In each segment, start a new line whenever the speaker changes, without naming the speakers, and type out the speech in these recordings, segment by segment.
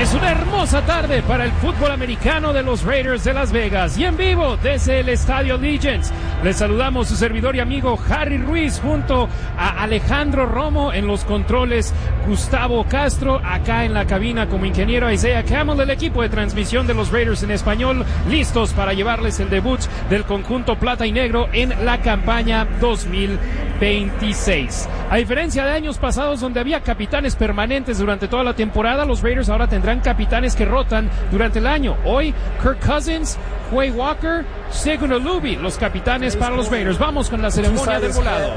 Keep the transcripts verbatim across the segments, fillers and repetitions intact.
Es una hermosa tarde para el fútbol americano de los Raiders de Las Vegas y en vivo desde el Estadio Allegiant. Les saludamos su servidor y amigo Harry Ruiz junto a Alejandro Romo en los controles, Gustavo Castro acá en la cabina como ingeniero Isaiah Camel, del equipo de transmisión de los Raiders en español, listos para llevarles el debut del conjunto plata y negro en la campaña dos mil veintiséis. A diferencia de años pasados donde había capitanes permanentes durante toda la temporada, los Raiders ahora tendrán capitanes que rotan durante el año. Hoy, Kirk Cousins, Quay Walker, Segun Olubi, los capitanes para los Raiders. Vamos con la ceremonia del volado.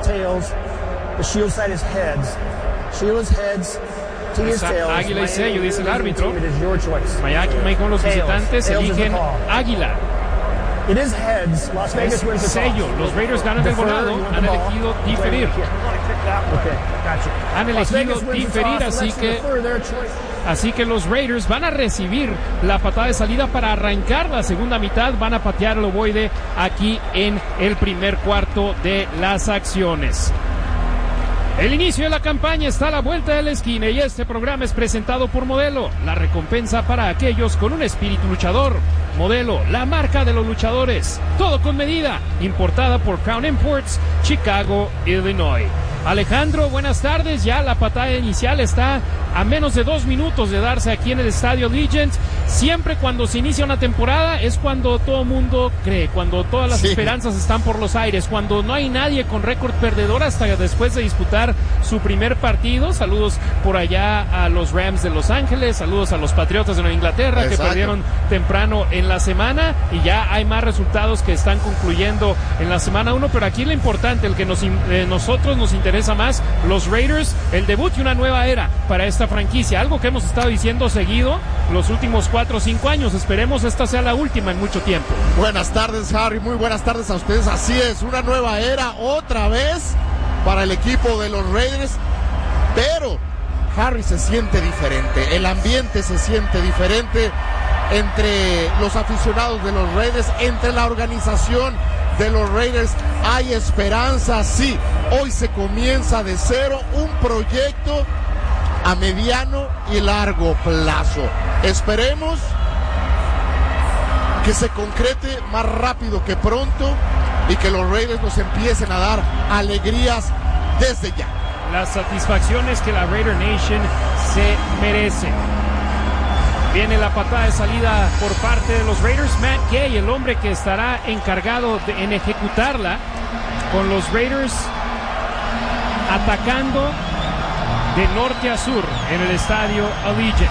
Águila y sello, dice el árbitro. Miami con los visitantes eligen águila. Es sello. Los Raiders ganan el volado. Han elegido diferir. Han elegido diferir, así que Así que los Raiders van a recibir la patada de salida para arrancar la segunda mitad. Van a patear el ovoide aquí en el primer cuarto de las acciones. El inicio de la campaña está a la vuelta de la esquina y este programa es presentado por Modelo, la recompensa para aquellos con un espíritu luchador. Modelo, la marca de los luchadores. Todo con medida. Importada por Crown Imports, Chicago, Illinois. Alejandro, buenas tardes. Ya la patada inicial está a menos de dos minutos de darse aquí en el Estadio Allegiant. Siempre cuando se inicia una temporada es cuando todo mundo cree, cuando todas las sí. esperanzas están por los aires, cuando no hay nadie con récord perdedor hasta después de disputar su primer partido. Saludos por allá a los Rams de Los Ángeles, saludos a los Patriotas de Nueva Inglaterra. Exacto. Que perdieron temprano en la semana y ya hay más resultados que están concluyendo en la semana uno, pero aquí lo importante, el que nos, eh, nosotros nos interesa más, los Raiders, el debut y una nueva era para esta franquicia, algo que hemos estado diciendo seguido los últimos cuatro o cinco años. Esperemos esta sea la última en mucho tiempo.
Buenas tardes, Harry, muy buenas tardes a ustedes. Así es, una nueva era otra vez para el equipo de los Raiders, pero Harry, se siente diferente, el ambiente se siente diferente entre los aficionados de los Raiders, entre la organización de los Raiders. Hay esperanza, sí, hoy se comienza de cero un proyecto a mediano y largo plazo. Esperemos que se concrete más rápido que pronto y que los Raiders nos empiecen a dar alegrías desde ya.
Las satisfacciones que la Raider Nation se merece. Viene la patada de salida por parte de los Raiders. Matt Gay, el hombre que estará encargado de, en ejecutarla, con los Raiders atacando de norte a sur en el Estadio Allegiant.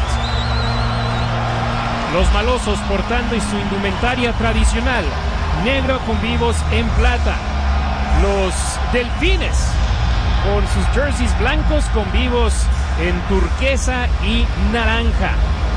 Los malosos portando su indumentaria tradicional, negro con vivos en plata. Los delfines con sus jerseys blancos con vivos en turquesa y naranja.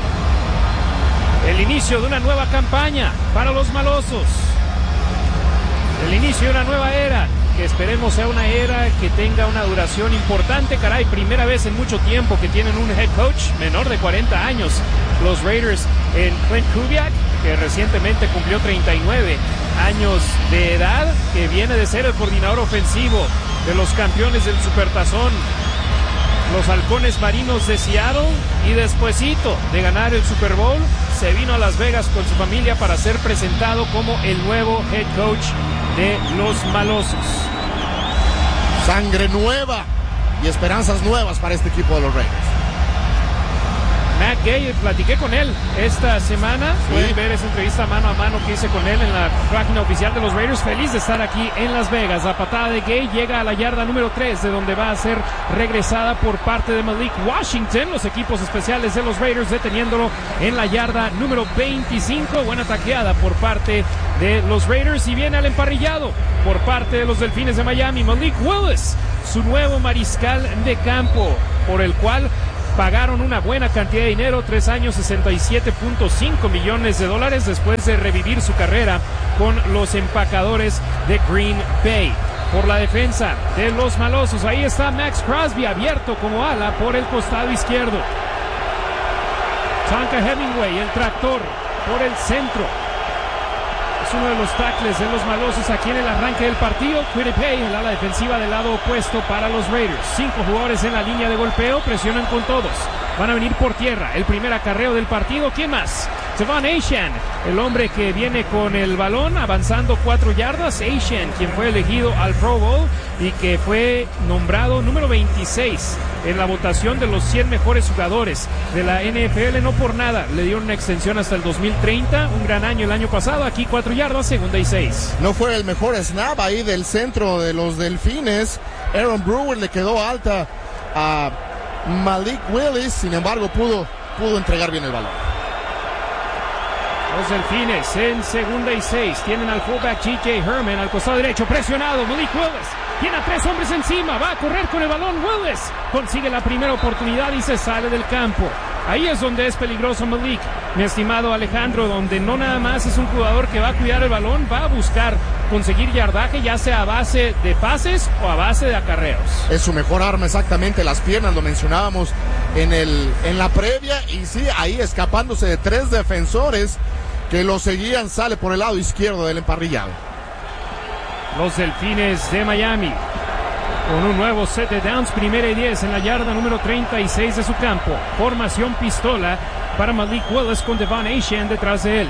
El inicio de una nueva campaña para los malosos. El inicio de una nueva era, que esperemos sea una era que tenga una duración importante. Caray, primera vez en mucho tiempo que tienen un head coach menor de cuarenta años. Los Raiders en Clint Kubiak, que recientemente cumplió treinta y nueve años de edad, que viene de ser el coordinador ofensivo de los campeones del Supertazón, los Halcones Marinos de Seattle, y despuesito de ganar el Super Bowl se vino a Las Vegas con su familia para ser presentado como el nuevo head coach de los malosos.
Sangre nueva y esperanzas nuevas para este equipo de los Raiders.
Matt Gay, platiqué con él esta semana. Sí. Pueden ver esa entrevista mano a mano que hice con él en la página oficial de los Raiders. Feliz de estar aquí en Las Vegas. La patada de Gay llega a la yarda número tres, de donde va a ser regresada por parte de Malik Washington. Los equipos especiales de los Raiders deteniéndolo en la yarda número veinticinco. Buena taqueada por parte de los Raiders y viene al emparrillado por parte de los Delfines de Miami. Malik Willis, su nuevo mariscal de campo, por el cual pagaron una buena cantidad de dinero, tres años, sesenta y siete punto cinco millones de dólares, después de revivir su carrera con los empacadores de Green Bay. Por la defensa de los malosos, ahí está Max Crosby abierto como ala por el costado izquierdo. Tonka Hemingway, el tractor, por el centro. Es uno de los tackles de los malosos aquí en el arranque del partido. Quiripay, el ala defensiva del lado opuesto para los Raiders. Cinco jugadores en la línea de golpeo, presionan con todos. van a venir por tierra. El primer acarreo del partido, ¿quién más? De'Von Achane, el hombre que viene con el balón avanzando cuatro yardas. Achane, quien fue elegido al Pro Bowl y que fue nombrado número veintiséis en la votación de los cien mejores jugadores de la N F L. No por nada, le dieron una extensión hasta el dos mil treinta, un gran año el año pasado. Aquí cuatro yardas, segunda y seis.
No fue el mejor snap ahí del centro de los Delfines. Aaron Brewer le quedó alta a Malik Willis, sin embargo pudo, pudo entregar bien el balón.
Los Delfines en segunda y seis tienen al fullback G J Herman al costado derecho, presionado. Malik Willis tiene a tres hombres encima, va a correr con el balón. Willis consigue la primera oportunidad y se sale del campo. Ahí es donde es peligroso Malik, mi estimado Alejandro, donde no nada más es un jugador que va a cuidar el balón, va a buscar conseguir yardaje, ya sea a base de pases o a base de acarreos.
Es su mejor arma, exactamente, las piernas, lo mencionábamos en, el, en la previa, y sí, ahí escapándose de tres defensores que lo seguían, sale por el lado izquierdo del emparrillado.
Los Delfines de Miami con un nuevo set de downs, primera y diez en la yarda número treinta y seis de su campo. Formación pistola para Malik Willis con De'Von Achane detrás de él.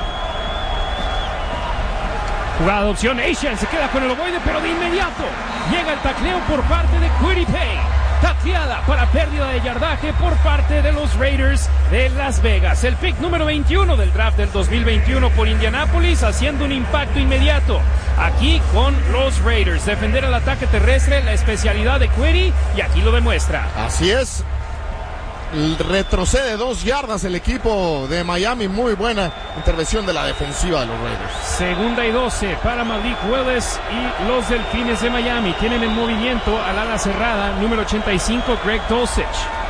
Jugada de opción, Achane se queda con el ovoide, pero de inmediato llega el tacleo por parte de Kwity Paye. Tacleada para pérdida de yardaje por parte de los Raiders de Las Vegas. El pick número veintiuno del draft del dos mil veintiuno por Indianapolis, haciendo un impacto inmediato aquí con los Raiders. Defender el ataque terrestre, la especialidad de Kwity, y aquí lo demuestra.
Así es. Retrocede dos yardas el equipo de Miami. Muy buena intervención de la defensiva de los Raiders.
Segunda y doce para Malik Willis y los Delfines de Miami. Tienen en movimiento al ala cerrada número ochenta y cinco, Greg Dulcich.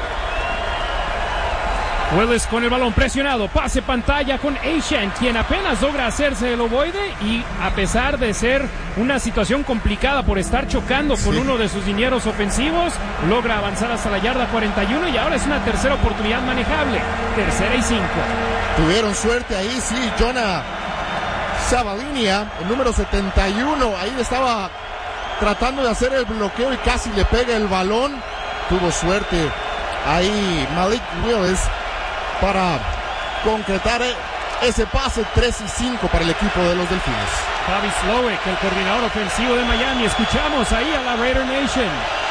Willis con el balón presionado, pase pantalla con Achane, quien apenas logra hacerse el ovoide, y a pesar de ser una situación complicada por estar chocando con sí. uno de sus linieros ofensivos, logra avanzar hasta la yarda cuarenta y uno, y ahora es una tercera oportunidad manejable, tercera y cinco.
Tuvieron suerte ahí, sí, Jonah Sabalinia, el número setenta y uno, ahí estaba tratando de hacer el bloqueo y casi le pega el balón. Tuvo suerte ahí Malik Willis para concretar ese pase. Tres y cinco para el equipo de los Delfines.
Bobby Slowik, el coordinador ofensivo de Miami. Escuchamos ahí a la Raider Nation.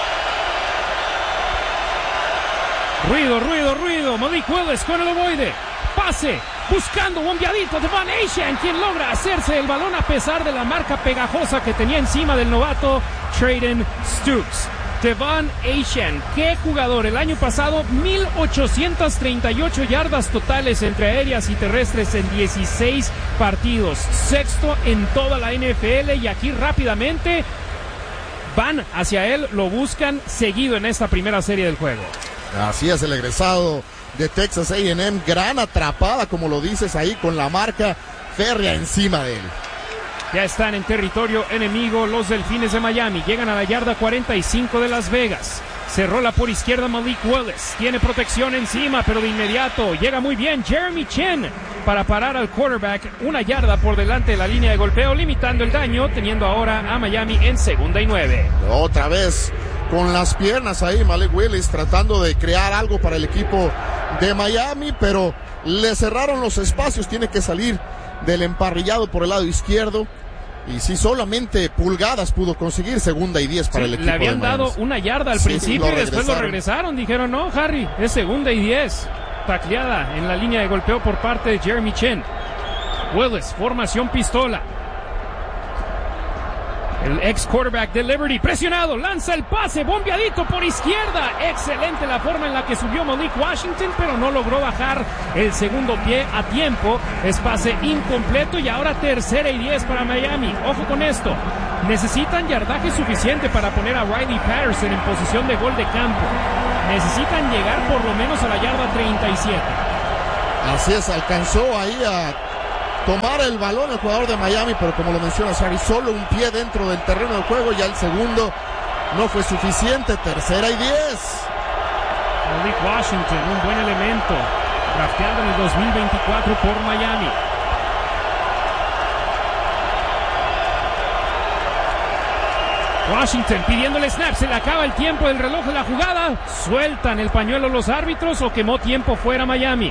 Ruido, ruido, ruido. Malik Willis con el ovoide. Pase, buscando bombeadito de De'Von Achane, quien logra hacerse el balón a pesar de la marca pegajosa que tenía encima del novato Trayden Stukes. De'Von Achane, qué jugador. El año pasado, mil ochocientas treinta y ocho yardas totales entre aéreas y terrestres en dieciséis partidos. Sexto en toda la N F L, y aquí rápidamente van hacia él, lo buscan seguido en esta primera serie del juego.
Así es, el egresado de Texas A and M, gran atrapada, como lo dices ahí, con la marca férrea encima de él.
Ya están en territorio enemigo los Delfines de Miami. Llegan a la yarda cuarenta y cinco de Las Vegas. Se rola por izquierda Malik Willis. Tiene protección encima, pero de inmediato llega muy bien Jeremy Chinn para parar al quarterback una yarda por delante de la línea de golpeo, limitando el daño, teniendo ahora a Miami en segunda y nueve.
Otra vez con las piernas ahí Malik Willis tratando de crear algo para el equipo de Miami, pero le cerraron los espacios. Tiene que salir del emparrillado por el lado izquierdo, y sí, solamente pulgadas pudo conseguir. Segunda y diez para
sí,
el equipo.
Le habían
de
dado una yarda al
sí,
principio y después lo regresaron. Dijeron, no, Harry, es segunda y diez. Tacleada en la línea de golpeo por parte de Jeremy Chinn. Willis, formación pistola. El ex quarterback de Liberty, presionado, lanza el pase, bombeadito por izquierda. Excelente la forma en la que subió Malik Washington, pero no logró bajar el segundo pie a tiempo. Es pase incompleto, y ahora tercera y diez para Miami. Ojo con esto, necesitan yardaje suficiente para poner a Riley Patterson en posición de gol de campo. Necesitan llegar por lo menos a la yarda treinta y siete.
Así es, alcanzó ahí a tomar el balón el jugador de Miami, pero como lo menciona Sari, solo un pie dentro del terreno del juego, ya el segundo no fue suficiente. Tercera y diez.
Malik Washington, un buen elemento, drafteado en el dos mil veinticuatro por Miami. Washington pidiendo el snap, se le acaba el tiempo del reloj de la jugada. ¿Sueltan el pañuelo los árbitros o quemó tiempo fuera Miami?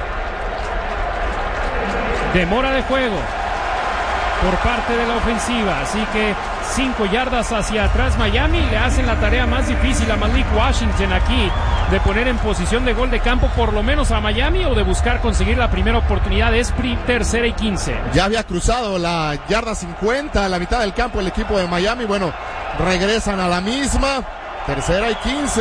Demora de juego por parte de la ofensiva, así que cinco yardas hacia atrás Miami. Le hacen la tarea más difícil a Malik Washington aquí de poner en posición de gol de campo por lo menos a Miami, o de buscar conseguir la primera oportunidad. Es tercera y quince.
Ya había cruzado la yarda cincuenta a la mitad del campo el equipo de Miami. Bueno, regresan a la misma, tercera y quince.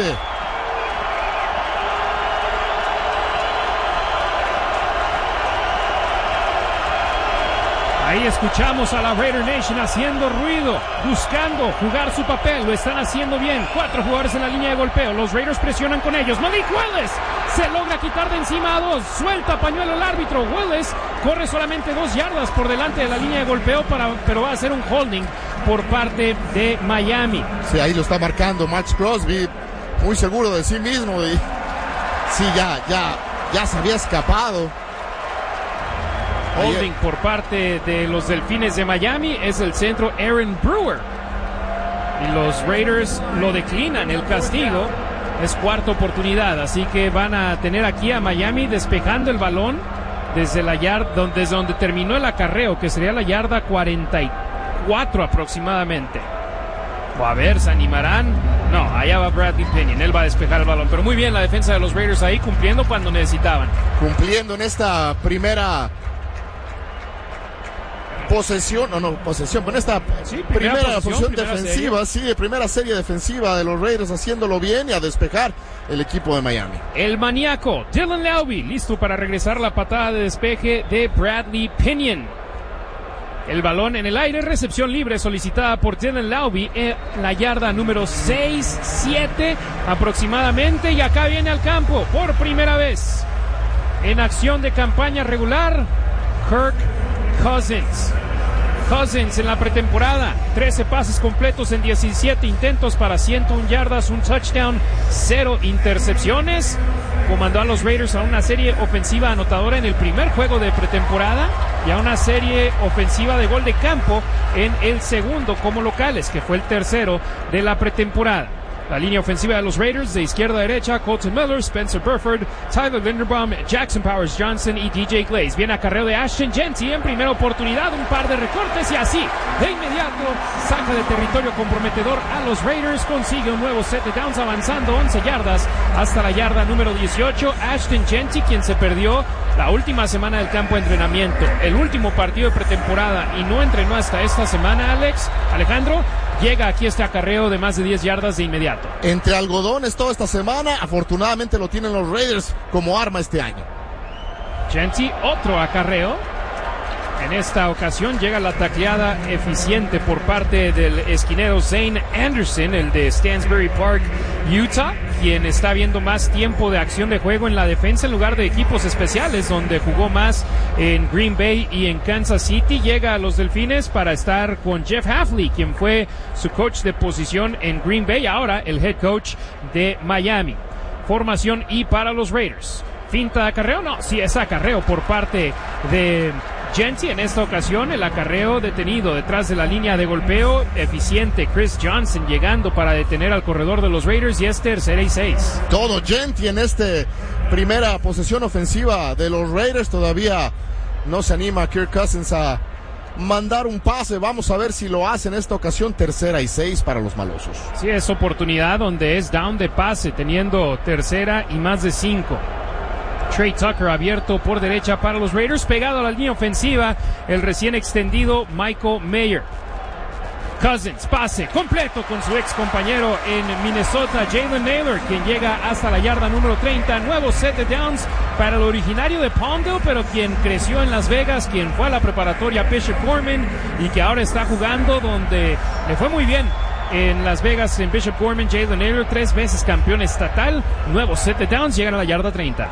Ahí escuchamos a la Raider Nation haciendo ruido, buscando jugar su papel. Lo están haciendo bien. Cuatro jugadores en la línea de golpeo. Los Raiders presionan con ellos. Malik Willis se logra quitar de encima a dos. Suelta pañuelo el árbitro. Willis corre solamente dos yardas por delante de la línea de golpeo, para, pero va a ser un holding por parte de Miami.
Sí, ahí lo está marcando Max Crosby, muy seguro de sí mismo. Y sí, ya, ya, ya se había escapado.
Holding por parte de los Delfines de Miami. Es el centro Aaron Brewer. Y los Raiders lo declinan el castigo. Es cuarta oportunidad. Así que van a tener aquí a Miami despejando el balón desde la yarda, desde donde terminó el acarreo, que sería la yarda cuarenta y cuatro aproximadamente. O a ver, ¿se animarán? No, allá va Bradley Pinion. Él va a despejar el balón. Pero muy bien la defensa de los Raiders ahí, cumpliendo cuando necesitaban.
Cumpliendo en esta primera posesión, o no, posesión, pero esta
sí,
primera,
primera
posesión
primera
defensiva,
serie.
sí, primera serie defensiva de los Raiders, haciéndolo bien y a despejar el equipo de Miami.
El maníaco Dylan Lowry, listo para regresar la patada de despeje de Bradley Pinion. El balón en el aire, recepción libre solicitada por Dylan Lowry en la yarda número seis siete aproximadamente, y acá viene al campo por primera vez en acción de campaña regular Kirk Cousins. Cousins en la pretemporada, trece pases completos en diecisiete intentos para ciento una yardas, un touchdown, cero intercepciones. Comandó a los Raiders a una serie ofensiva anotadora en el primer juego de pretemporada y a una serie ofensiva de gol de campo en el segundo como locales, que fue el tercero de la pretemporada. La línea ofensiva de los Raiders, de izquierda a derecha, Colton Miller, Spencer Burford, Tyler Linderbaum, Jackson Powers Johnson y D J Glaze. Viene acarreo de Ashton Jeanty en primera oportunidad, un par de recortes y así, de inmediato, saca de territorio comprometedor a los Raiders, consigue un nuevo set de downs avanzando once yardas hasta la yarda número dieciocho. Ashton Jeanty, quien se perdió la última semana del campo de entrenamiento, el último partido de pretemporada, y no entrenó hasta esta semana, Alex, Alejandro, llega aquí este acarreo de más de diez yardas de inmediato.
Entre algodones toda esta semana, afortunadamente lo tienen los Raiders como arma este año.
Jeanty, otro acarreo. En esta ocasión llega la tacleada eficiente por parte del esquinero Zane Anderson, el de Stansbury Park, Utah, quien está viendo más tiempo de acción de juego en la defensa en lugar de equipos especiales, donde jugó más en Green Bay y en Kansas City. Llega a los Delfines para estar con Jeff Hafley, quien fue su coach de posición en Green Bay, ahora el head coach de Miami. Formación y para los Raiders. Finta de acarreo, no, sí es acarreo por parte de Jeanty. En esta ocasión el acarreo detenido detrás de la línea de golpeo, eficiente Chris Johnson llegando para detener al corredor de los Raiders, y es tercera y seis.
Todo Jeanty en este primera posesión ofensiva de los Raiders. Todavía no se anima Kirk Cousins a mandar un pase. Vamos a ver si lo hace en esta ocasión. Tercera y seis para los malosos.
Sí, es oportunidad donde es down de pase, teniendo tercera y más de cinco. Trey Tucker abierto por derecha para los Raiders, pegado a la línea ofensiva el recién extendido Michael Mayer. Cousins, pase completo con su ex compañero en Minnesota, Jalen Naylor, quien llega hasta la yarda número treinta. Nuevo set de downs para el originario de Palmdale, pero quien creció en Las Vegas, quien fue a la preparatoria Bishop Gorman y que ahora está jugando donde le fue muy bien en Las Vegas, en Bishop Gorman. Jalen Naylor, tres veces campeón estatal. Nuevo set de downs, llegan a la yarda treinta.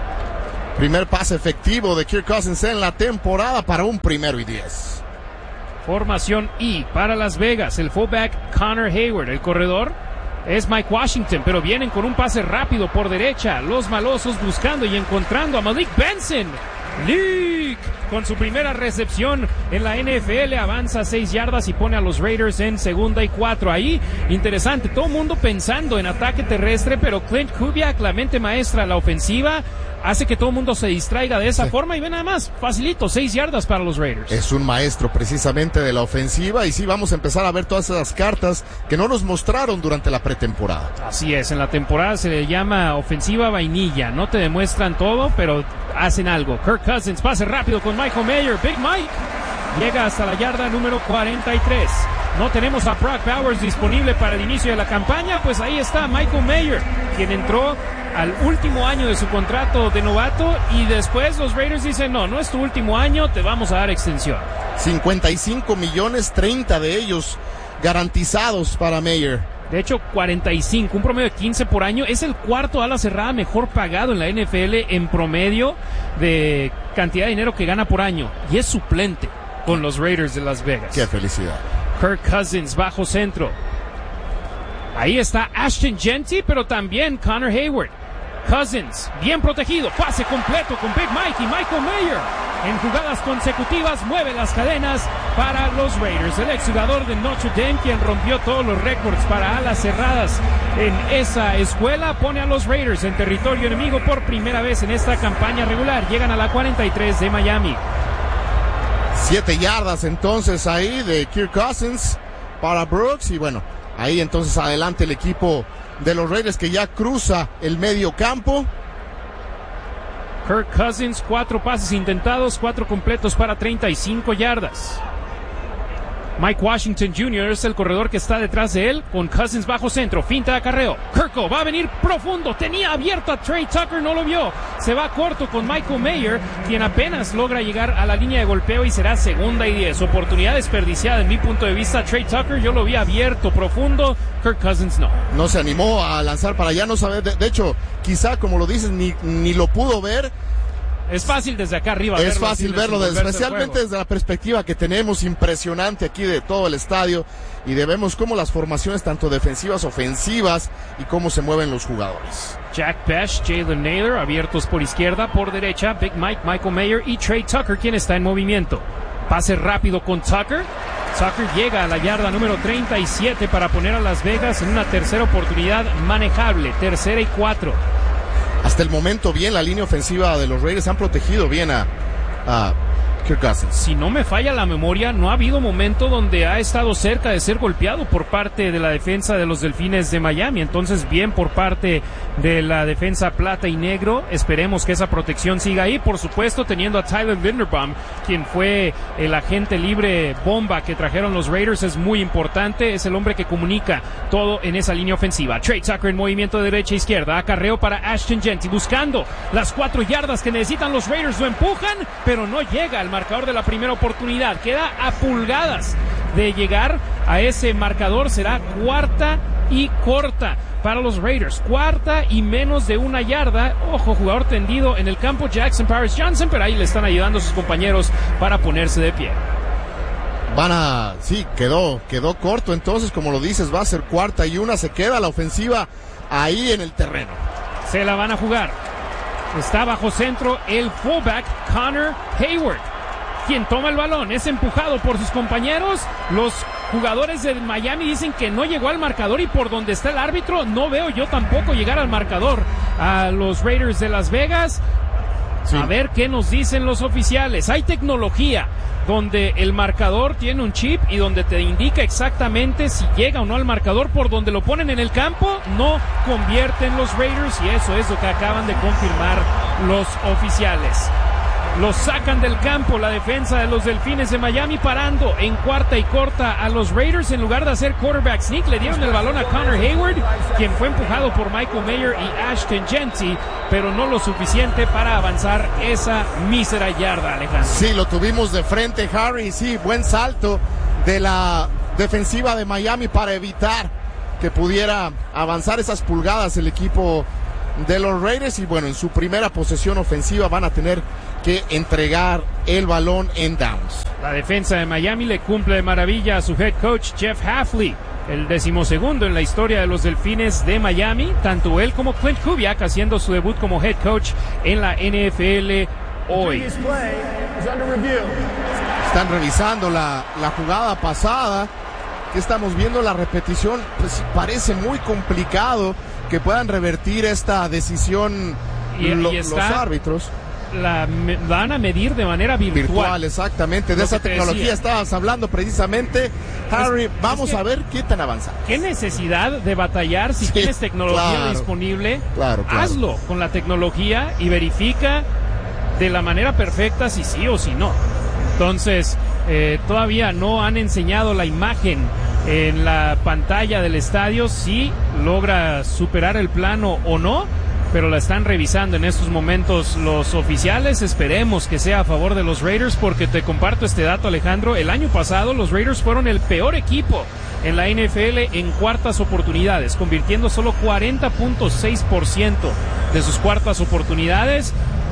Primer pase efectivo de Kirk Cousins en la temporada para un primero y diez.
Formación I para Las Vegas. El fullback Connor Hayward. El corredor es Mike Washington, pero vienen con un pase rápido por derecha. Los malosos buscando y encontrando a Malik Benson. Leak con su primera recepción en la N F L, avanza seis yardas y pone a los Raiders en segunda y cuatro. Ahí, interesante, todo el mundo pensando en ataque terrestre, pero Klint Kubiak, la mente maestra de la ofensiva, hace que todo el mundo se distraiga de esa sí. forma y ve nada más, facilito, seis yardas para los Raiders.
Es un maestro precisamente de la ofensiva y sí, vamos a empezar a ver todas esas cartas que no nos mostraron durante la pretemporada.
Así es, en la temporada se le llama ofensiva vainilla, no te demuestran todo, pero hacen algo. Kirk Cousins, pase rápido con Michael Mayer, Big Mike, llega hasta la yarda número cuarenta y tres. No tenemos a Brock Bowers disponible para el inicio de la campaña, pues ahí está Michael Mayer, quien entró al último año de su contrato de novato y después los Raiders dicen, no, no es tu último año, te vamos a dar extensión.
cincuenta y cinco millones, treinta de ellos garantizados para Mayer.
De hecho, cuarenta y cinco, un promedio de quince por año. Es el cuarto ala cerrada mejor pagado en la N F L en promedio de cantidad de dinero que gana por año. Y es suplente con los Raiders de Las Vegas.
¡Qué felicidad!
Kirk Cousins, bajo centro. Ahí está Ashton Jeanty, pero también Connor Hayward. Cousins, bien protegido, pase completo con Big Mike y Michael Mayer. En jugadas consecutivas mueve las cadenas para los Raiders. El exjugador de Notre Dame, quien rompió todos los récords para alas cerradas en esa escuela, pone a los Raiders en territorio enemigo por primera vez en esta campaña regular. Llegan a la cuarenta y tres de Miami.
Siete yardas entonces ahí de Kirk Cousins para Brooks y bueno, ahí entonces adelante el equipo de los Raiders que ya cruza el medio campo.
Kirk Cousins, cuatro pases intentados, cuatro completos para treinta y cinco yardas. Mike Washington junior es el corredor que está detrás de él, con Cousins bajo centro, finta de acarreo. Kirko va a venir profundo, tenía abierto a Trey Tucker, no lo vio. Se va corto con Michael Mayer, quien apenas logra llegar a la línea de golpeo y será segunda y diez. Oportunidad desperdiciada en mi punto de vista. Trey Tucker yo lo vi abierto, profundo. Kirk Cousins no.
No se animó a lanzar para allá, no sabe. De, de hecho, quizá como lo dices, ni, ni lo pudo ver.
Es fácil desde acá arriba.
Es fácil verlo, desde, especialmente desde la perspectiva que tenemos impresionante aquí de todo el estadio y de vemos cómo las formaciones tanto defensivas, ofensivas y cómo se mueven los jugadores.
Jack Pesh, Jalen Naylor abiertos por izquierda, por derecha Big Mike, Michael Mayer y Trey Tucker, quien está en movimiento. Pase rápido con Tucker. Tucker llega a la yarda número treinta y siete para poner a Las Vegas en una tercera oportunidad manejable, tercera y cuatro.
Hasta el momento bien, la línea ofensiva de los Raiders han protegido bien a, a Kirk Cousins.
Si no me falla la memoria, no ha habido momento donde ha estado cerca de ser golpeado por parte de la defensa de los Delfines de Miami. Entonces, bien por parte de la defensa plata y negro. Esperemos que esa protección siga ahí. Por supuesto, teniendo a Tyler Linderbaum, quien fue el agente libre bomba que trajeron los Raiders, es muy importante. Es el hombre que comunica todo en esa línea ofensiva. Trey Tucker en movimiento de derecha a izquierda. Acarreo para Ashton Jeanty, buscando las cuatro yardas que necesitan los Raiders. Lo empujan, pero no llega al marcador de la primera oportunidad. Queda a pulgadas de llegar a ese marcador. Será cuarta y corta para los Raiders. Cuarta y menos de una yarda. Ojo, jugador tendido en el campo, Jackson Paris Johnson, pero ahí le están ayudando sus compañeros para ponerse de pie.
Van a... Sí, quedó, quedó corto. Entonces, como lo dices, va a ser cuarta y una. Se queda la ofensiva ahí en el terreno.
Se la van a jugar. Está bajo centro el fullback Connor Hayward, quien toma el balón, es empujado por sus compañeros. Los jugadores de Miami dicen que no llegó al marcador y por donde está el árbitro no veo yo tampoco llegar al marcador a los Raiders de Las Vegas. Sí. A ver qué nos dicen los oficiales. Hay tecnología donde el marcador tiene un chip y donde te indica exactamente si llega o no al marcador. Por donde lo ponen en el campo, no convierten los Raiders, y eso es lo que acaban de confirmar los oficiales. Los sacan del campo la defensa de los Delfines de Miami, parando en cuarta y corta a los Raiders. En lugar de hacer quarterback sneak, le dieron el balón a Connor Hayward, quien fue empujado por Michael Mayer y Ashton Jeanty, pero no lo suficiente para avanzar esa mísera yarda, Alejandro.
Sí, lo tuvimos de frente, Harry. Sí, buen salto de la defensiva de Miami para evitar que pudiera avanzar esas pulgadas el equipo de los Raiders. Y bueno, en su primera posesión ofensiva van a tener que entregar el balón en downs.
La defensa de Miami le cumple de maravilla a su head coach Jeff Hafley, el decimosegundo en la historia de los Delfines de Miami, tanto él como Klint Kubiak haciendo su debut como head coach en la N F L hoy.
Están revisando la, la jugada pasada. Que estamos viendo la repetición. Pues parece muy complicado que puedan revertir esta decisión
y,
lo,
y está,
los árbitros.
La me, van a medir de manera virtual.
Virtual, exactamente. De esa tecnología estabas hablando precisamente. Harry, es, vamos es que, a ver qué tan avanzado.
¿Qué necesidad de batallar si sí, tienes tecnología
claro,
disponible?
Claro, claro.
Hazlo con la tecnología y verifica de la manera perfecta si sí o si no. Entonces, eh, todavía no han enseñado la imagen en la pantalla del estadio si logra superar el plano o no, pero la están revisando en estos momentos los oficiales. Esperemos que sea a favor de los Raiders, porque te comparto este dato, Alejandro. El año pasado los Raiders fueron el peor equipo en la N F L en cuartas oportunidades, convirtiendo solo cuarenta punto seis por ciento de sus cuartas oportunidades.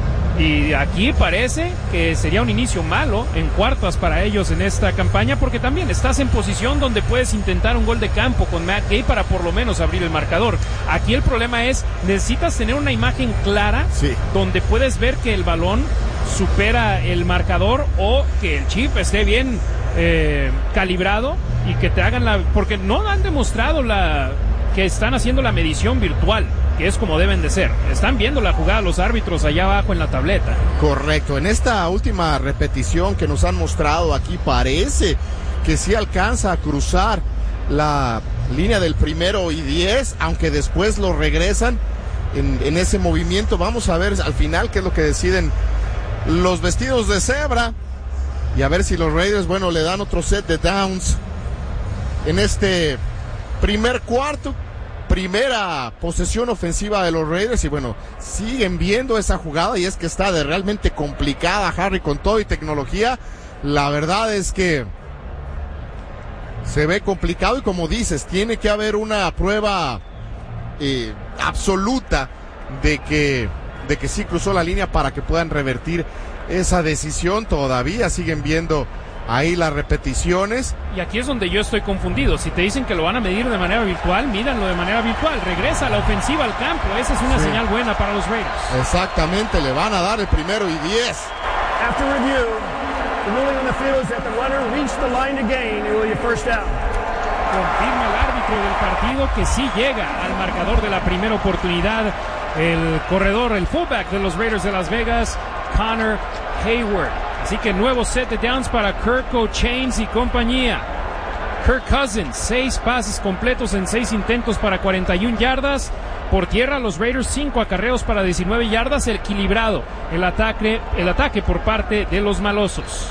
Y aquí parece que sería un inicio malo en cuartas para ellos en esta campaña, porque también estás en posición donde puedes intentar un gol de campo con Matt Gay para por lo menos abrir el marcador. Aquí el problema es, necesitas tener una imagen clara, sí, donde puedes ver que el balón supera el marcador o que el chip esté bien eh, calibrado y que te hagan la... Porque no han demostrado la que están haciendo la medición virtual, que es como deben de ser. Están viendo la jugada los árbitros allá abajo en la tableta.
Correcto. En esta última repetición que nos han mostrado aquí, parece que sí alcanza a cruzar la línea del primero y diez, aunque después lo regresan en, en ese movimiento. Vamos a ver al final qué es lo que deciden los vestidos de cebra y a ver si los Raiders, bueno, le dan otro set de downs en este primer cuarto. Primera posesión ofensiva de los Raiders y bueno, siguen viendo esa jugada y es que está de realmente complicada, Harry, con todo y tecnología. La verdad es que se ve complicado y como dices, tiene que haber una prueba eh, absoluta de que, de que sí cruzó la línea para que puedan revertir esa decisión. Todavía siguen viendo ahí las repeticiones.
Y aquí es donde yo estoy confundido. Si te dicen que lo van a medir de manera virtual, mídanlo de manera virtual. Regresa la ofensiva al campo. Esa es una sí. señal buena para los Raiders.
Exactamente, le van a dar el primero y diez.
After review, the ruling on the field is that the runner reached the line to gain. It will be first down.
Confirma el árbitro del partido que sí llega al marcador de la primera oportunidad. El corredor, el fullback de los Raiders de Las Vegas, Connor Hayward. Así que nuevo set de downs para Kirk O'Chains y compañía. Kirk Cousins, seis pases completos en seis intentos para cuarenta y una yardas. Por tierra, los Raiders, cinco acarreos para diecinueve yardas. Equilibrado el ataque, el ataque por parte de los malosos.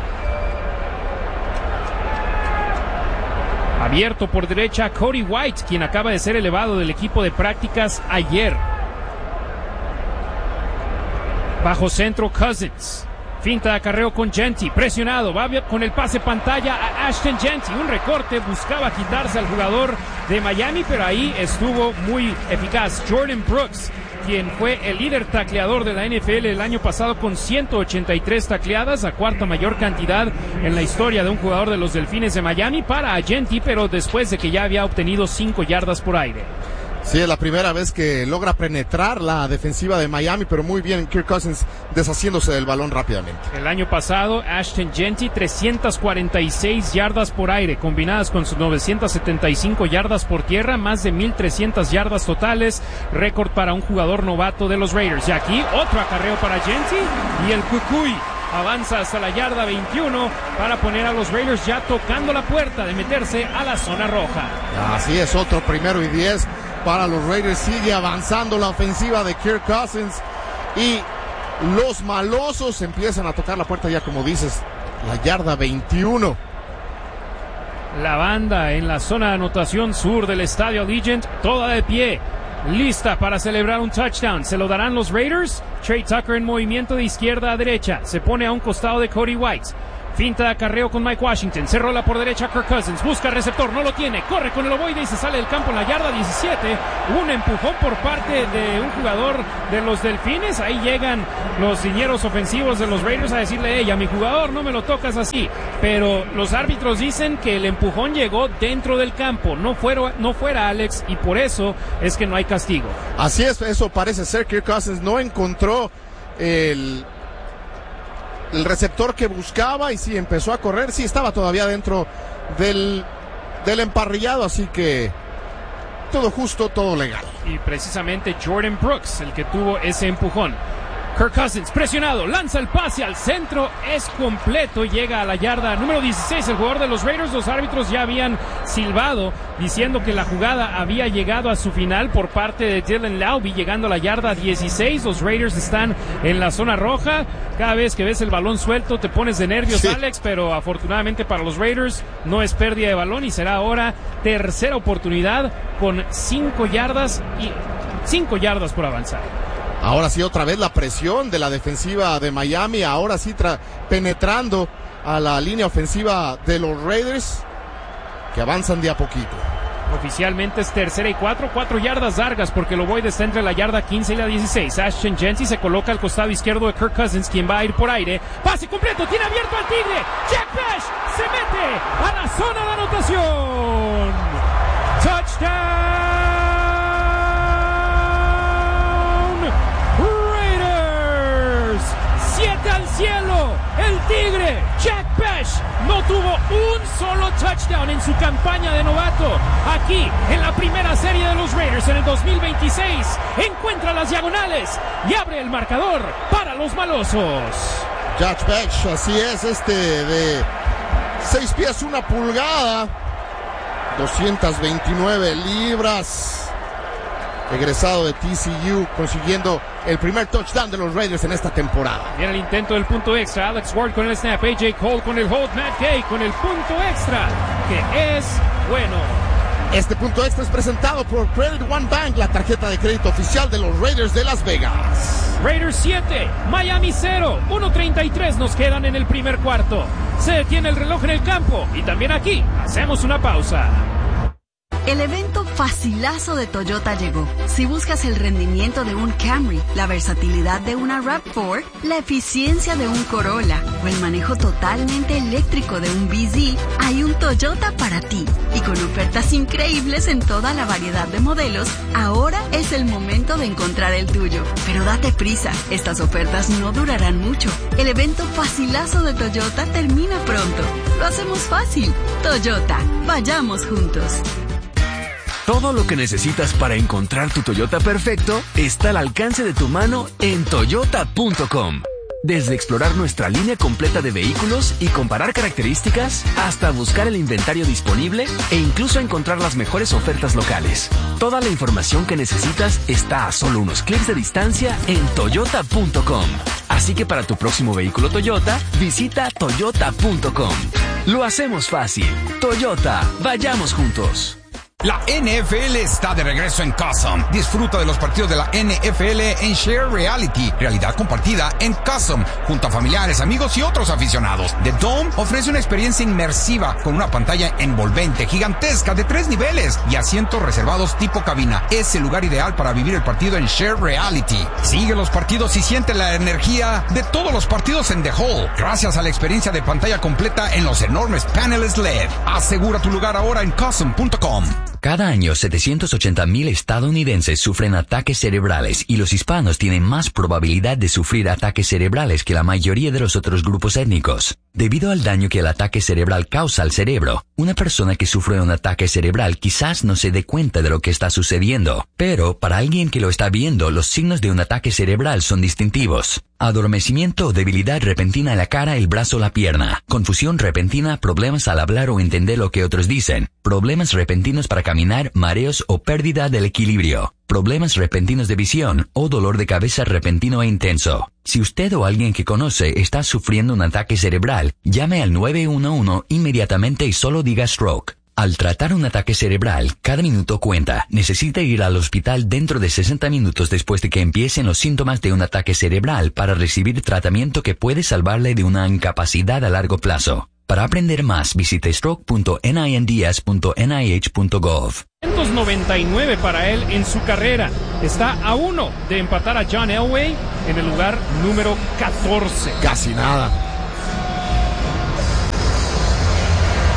Abierto por derecha, Cody White, quien acaba de ser elevado del equipo de prácticas ayer. Bajo centro, Cousins. Finta de acarreo con Jeanty, presionado, va con el pase pantalla a Ashton Jeanty, un recorte, buscaba quitarse al jugador de Miami, pero ahí estuvo muy eficaz. Jordan Brooks, quien fue el líder tacleador de la N F L el año pasado con ciento ochenta y tres tacleadas, la cuarta mayor cantidad en la historia de un jugador de los Delfines de Miami para Jeanty, pero después de que ya había obtenido cinco yardas por aire.
Sí, es la primera vez que logra penetrar la defensiva de Miami, pero muy bien Kirk Cousins deshaciéndose del balón rápidamente.
El año pasado, Ashton Jeanty, trescientas cuarenta y seis yardas por aire, combinadas con sus novecientas setenta y cinco yardas por tierra, más de mil trescientas yardas totales, récord para un jugador novato de los Raiders. Y aquí, otro acarreo para Jeanty, y el Cucuy avanza hasta la yarda veintiuno para poner a los Raiders ya tocando la puerta de meterse a la zona roja.
Así es, otro primero y diez para los Raiders. Sigue avanzando la ofensiva de Kirk Cousins y los malosos empiezan a tocar la puerta ya, como dices, la yarda veintiuno.
La banda en la zona de anotación sur del estadio Allegiant, toda de pie, lista para celebrar un touchdown. ¿Se lo darán los Raiders? Trey Tucker en movimiento de izquierda a derecha, se pone a un costado de Cody White. Finta de acarreo con Mike Washington, se rola por derecha Kirk Cousins, busca receptor, no lo tiene, corre con el ovoide y se sale del campo en la yarda diecisiete. Un empujón por parte de un jugador de los Delfines. Ahí llegan los dineros ofensivos de los Raiders a decirle: hey, a mi jugador no me lo tocas así. Pero los árbitros dicen que el empujón llegó dentro del campo, no fuera, no fuera Alex, y por eso es que no hay castigo.
Así es, eso parece ser. Kirk Cousins no encontró el el receptor que buscaba y sí empezó a correr, sí estaba todavía dentro del, del emparrillado, así que todo justo, todo legal.
Y precisamente Jordan Brooks, el que tuvo ese empujón. Kirk Cousins, presionado, lanza el pase al centro, es completo, llega a la yarda número dieciséis, el jugador de los Raiders. Los árbitros ya habían silbado diciendo que la jugada había llegado a su final por parte de Dylan Laube, llegando a la yarda dieciséis. Los Raiders están en la zona roja. Cada vez que ves el balón suelto te pones de nervios, sí, Alex, pero afortunadamente para los Raiders no es pérdida de balón y será ahora tercera oportunidad con cinco yardas y cinco yardas por avanzar.
Ahora sí, otra vez la presión de la defensiva de Miami, ahora sí tra- penetrando a la línea ofensiva de los Raiders, que avanzan de a poquito.
Oficialmente es tercera y cuatro, cuatro yardas largas porque el ovoide está entre la yarda quince y la dieciséis. Ashton Jeanty se coloca al costado izquierdo de Kirk Cousins, quien va a ir por aire. Pase completo, tiene abierto al Tigre. Jack Bash se mete a la zona de anotación. Touchdown. Siete al cielo, el Tigre, Jack Bash, no tuvo un solo touchdown en su campaña de novato. Aquí, en la primera serie de los Raiders en el dos mil veintiséis, encuentra las diagonales y abre el marcador para los malosos.
Jack Bash, así es, este de seis pies, una pulgada, doscientas veintinueve libras. Egresado de T C U, consiguiendo el primer touchdown de los Raiders en esta temporada.
Viene el intento del punto extra. Alex Ward con el snap. A J Cole con el hold. Matt Gay con el punto extra, que es bueno.
Este punto extra es presentado por Credit One Bank, la tarjeta de crédito oficial de los Raiders de Las Vegas.
Raiders siete, Miami cero. uno treinta y tres nos quedan en el primer cuarto. Se detiene el reloj en el campo y también aquí hacemos una pausa.
El evento facilazo de Toyota llegó. Si buscas el rendimiento de un Camry, la versatilidad de una RAV cuatro, la eficiencia de un Corolla o el manejo totalmente eléctrico de un B Z, hay un Toyota para ti. Y con ofertas increíbles en toda la variedad de modelos, ahora es el momento de encontrar el tuyo. Pero date prisa, estas ofertas no durarán mucho. El evento facilazo de Toyota termina pronto. Lo hacemos fácil. Toyota, vayamos juntos.
Todo lo que necesitas para encontrar tu Toyota perfecto está al alcance de tu mano en toyota punto com. Desde explorar nuestra línea completa de vehículos y comparar características, hasta buscar el inventario disponible e incluso encontrar las mejores ofertas locales. Toda la información que necesitas está a solo unos clics de distancia en toyota punto com. Así que para tu próximo vehículo Toyota, visita toyota punto com. Lo hacemos fácil. Toyota, vayamos juntos.
La N F L está de regreso en Custom. Disfruta de los partidos de la N F L en Share Reality, realidad compartida en Custom, junto a familiares, amigos y otros aficionados. The Dome ofrece una experiencia inmersiva con una pantalla envolvente, gigantesca, de tres niveles y asientos reservados tipo cabina. Es el lugar ideal para vivir el partido en Share Reality. Sigue los partidos y siente la energía de todos los partidos en The Hall, gracias a la experiencia de pantalla completa en los enormes paneles L E D. Asegura tu lugar ahora en custom punto com.
Cada año, setecientos ochenta mil estadounidenses sufren ataques cerebrales y los hispanos tienen más probabilidad de sufrir ataques cerebrales que la mayoría de los otros grupos étnicos. Debido al daño que el ataque cerebral causa al cerebro, una persona que sufre un ataque cerebral quizás no se dé cuenta de lo que está sucediendo, pero para alguien que lo está viendo, los signos de un ataque cerebral son distintivos. Adormecimiento o debilidad repentina en la cara, el brazo o la pierna. Confusión repentina, problemas al hablar o entender lo que otros dicen. Problemas repentinos para caminar, mareos o pérdida del equilibrio. Problemas repentinos de visión o dolor de cabeza repentino e intenso. Si usted o alguien que conoce está sufriendo un ataque cerebral, llame al nueve uno uno inmediatamente y solo diga stroke. Al tratar un ataque cerebral, cada minuto cuenta. Necesita ir al hospital dentro de sesenta minutos después de que empiecen los síntomas de un ataque cerebral para recibir tratamiento que puede salvarle de una incapacidad a largo plazo. Para aprender más, visite stroke punto ninds punto n i h punto gov.
doscientos noventa y nueve para él en su carrera. Está a uno de empatar a John Elway en el lugar número catorce.
Casi nada.
Matt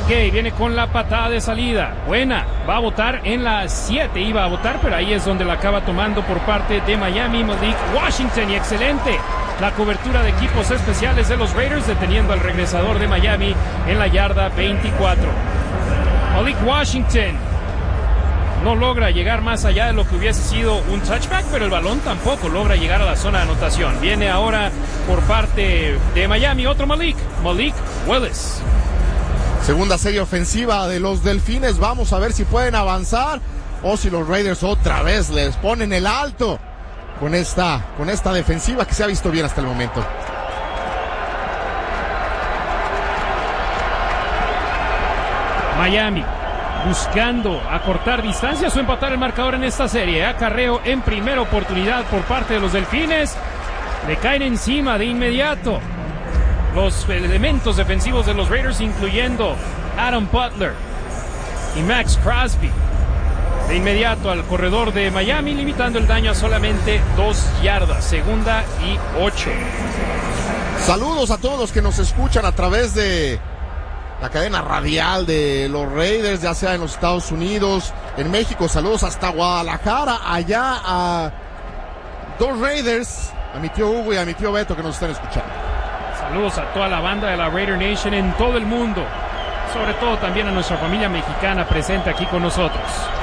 McKay viene con la patada de salida. Buena. Va a botar en la siete. Iba a botar, pero ahí es donde la acaba tomando por parte de Miami Malik Washington. Y excelente la cobertura de equipos especiales de los Raiders, deteniendo al regresador de Miami en la yarda veinticuatro. Malik Washington no logra llegar más allá de lo que hubiese sido un touchback, pero el balón tampoco logra llegar a la zona de anotación. Viene ahora por parte de Miami otro Malik, Malik Willis.
Segunda serie ofensiva de los Delfines. Vamos a ver si pueden avanzar o si los Raiders otra vez les ponen el alto con esta, con esta defensiva que se ha visto bien hasta el momento.
Miami buscando acortar distancias o empatar el marcador en esta serie. Acarreo en primera oportunidad por parte de los Delfines. Le caen encima de inmediato los elementos defensivos de los Raiders, incluyendo Adam Butler y Max Crosby. De inmediato al corredor de Miami, limitando el daño a solamente dos yardas. Segunda y ocho.
Saludos a todos los que nos escuchan a través de la cadena radial de los Raiders, ya sea en los Estados Unidos, en México. Saludos hasta Guadalajara, allá a dos Raiders, a mi tío Hugo y a mi tío Beto que nos están escuchando.
Saludos a toda la banda de la Raider Nation en todo el mundo, sobre todo también a nuestra familia mexicana presente aquí con nosotros.